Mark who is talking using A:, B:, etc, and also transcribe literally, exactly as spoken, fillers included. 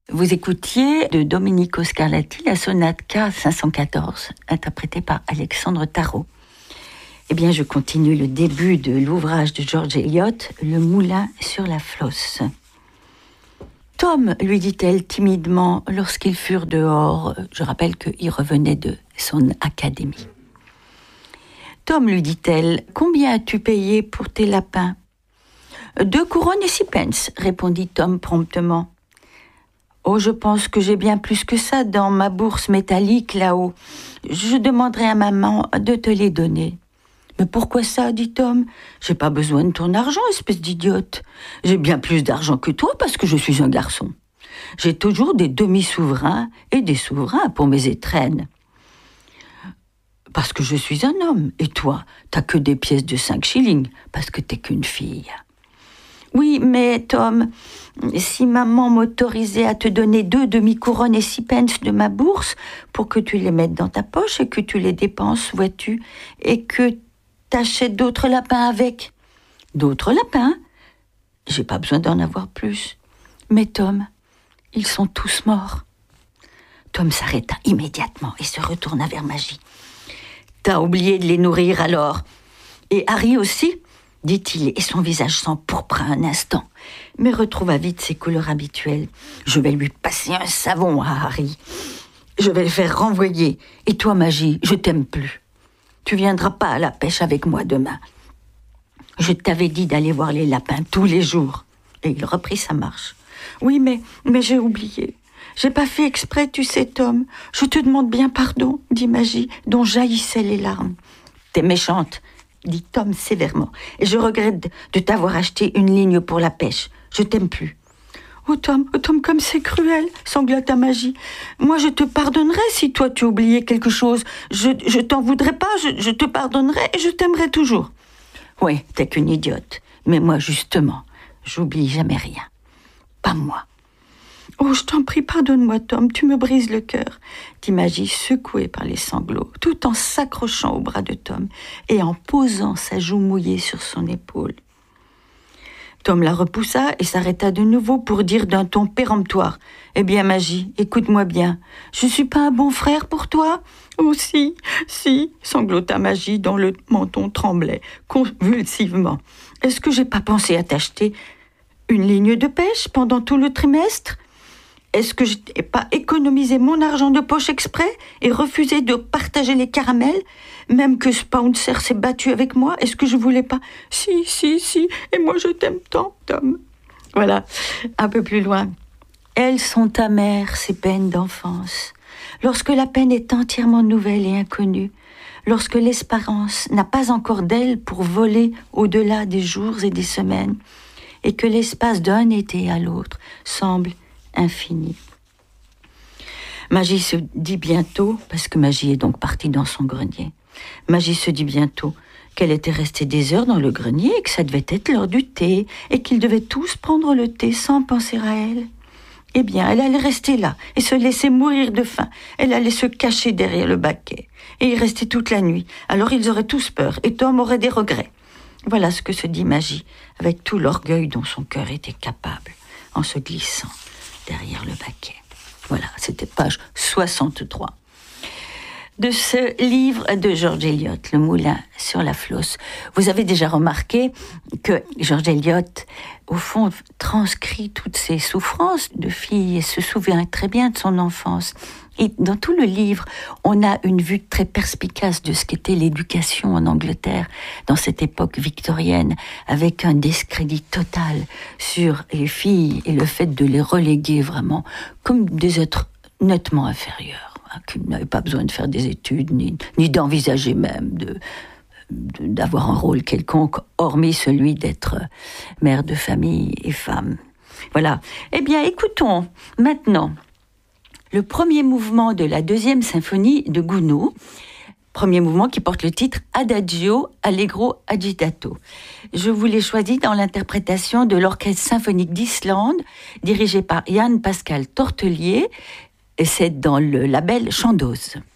A: Vous écoutiez de Domenico Scarlatti la sonate K cinq cent quatorze, interprétée par Alexandre Tarot. Eh bien, je continue le début de l'ouvrage de George Eliot, Le moulin sur la Flosse. Tom, lui dit-elle timidement, lorsqu'ils furent dehors, je rappelle qu'il revenait de son académie. Tom, lui dit-elle, combien as-tu payé pour tes lapins ? Deux couronnes et six pence, répondit Tom promptement. Oh, je pense que j'ai bien plus que ça dans ma bourse métallique là-haut. Je demanderai à maman de te les donner. Mais pourquoi ça, dit Tom ? J'ai pas besoin de ton argent, espèce d'idiote. J'ai bien plus d'argent que toi parce que je suis un garçon. J'ai toujours des demi-souverains et des souverains pour mes étrennes. Parce que je suis un homme. Et toi, t'as que des pièces de cinq shillings parce que t'es qu'une fille. Oui, mais Tom, si maman m'autorisait à te donner deux demi-couronnes et six pence de ma bourse pour que tu les mettes dans ta poche et que tu les dépenses, vois-tu, et que t'achètes d'autres lapins avec. D'autres lapins ? J'ai pas besoin d'en avoir plus. Mais Tom, ils sont tous morts. Tom s'arrêta immédiatement et se retourna vers Magie. T'as oublié de les nourrir alors ? Et Harry aussi ? Dit-il, et son visage s'empourpra un instant, mais retrouva vite ses couleurs habituelles. Je vais lui passer un savon à Harry. Je vais le faire renvoyer. Et toi, Magie, je t'aime plus. Tu viendras pas à la pêche avec moi demain. Je t'avais dit d'aller voir les lapins tous les jours. Et il reprit sa marche. Oui, mais, mais j'ai oublié. J'ai pas fait exprès, tu sais, Tom. Je te demande bien pardon, dit Magie, dont jaillissaient les larmes. T'es méchante, dit Tom sévèrement, et je regrette de t'avoir acheté une ligne pour la pêche. Je t'aime plus. Oh Tom, oh Tom, comme c'est cruel, sanglota Magie. Moi, je te pardonnerai si toi tu oubliais quelque chose. Je, je t'en voudrais pas, je, je te pardonnerai et je t'aimerai toujours. Oui, t'es qu'une idiote. Mais moi, justement, j'oublie jamais rien. Pas moi. Oh, je t'en prie, pardonne-moi, Tom, tu me brises le cœur, dit Magie, secouée par les sanglots, tout en s'accrochant au bras de Tom et en posant sa joue mouillée sur son épaule. Tom la repoussa et s'arrêta de nouveau pour dire d'un ton péremptoire. « Eh bien, Magie, écoute-moi bien. Je suis pas un bon frère pour toi ?»« Oh, si, si, sanglota Magie dont le menton tremblait convulsivement. Est-ce que j'ai pas pensé à t'acheter une ligne de pêche pendant tout le trimestre ? Est-ce que je n'ai pas économisé mon argent de poche exprès et refusé de partager les caramels, même que Spouncer s'est battu avec moi? Est-ce que je voulais pas? Si, si, si, et moi je t'aime tant, Tom. Voilà, un peu plus loin. Elles sont amères, ces peines d'enfance. Lorsque la peine est entièrement nouvelle et inconnue, lorsque l'espérance n'a pas encore d'aile pour voler au-delà des jours et des semaines, et que l'espace d'un été à l'autre semble infini. Magie se dit bientôt, parce que Magie est donc partie dans son grenier, Magie se dit bientôt qu'elle était restée des heures dans le grenier et que ça devait être l'heure du thé et qu'ils devaient tous prendre le thé sans penser à elle. Eh bien, elle allait rester là et se laisser mourir de faim. Elle allait se cacher derrière le baquet et y rester toute la nuit. Alors ils auraient tous peur et Tom aurait des regrets. Voilà ce que se dit Magie, avec tout l'orgueil dont son cœur était capable, en se glissant derrière le baquet. Voilà, c'était page soixante-trois. De ce livre de George Eliot, Le moulin sur la Flosse. Vous avez déjà remarqué que George Eliot, au fond, transcrit toutes ses souffrances de fille et se souvient très bien de son enfance. Et dans tout le livre, on a une vue très perspicace de ce qu'était l'éducation en Angleterre dans cette époque victorienne, avec un discrédit total sur les filles et le fait de les reléguer vraiment comme des êtres nettement inférieurs, hein, qui n'avaient pas besoin de faire des études, ni, ni d'envisager même de, de, d'avoir un rôle quelconque, hormis celui d'être mère de famille et femme. Voilà. Eh bien, écoutons maintenant le premier mouvement de la deuxième symphonie de Gounod, premier mouvement qui porte le titre Adagio Allegro Agitato. Je vous l'ai choisi dans l'interprétation de l'Orchestre symphonique d'Islande, dirigé par Jan Pascal Tortelier, et c'est dans le label Chandos.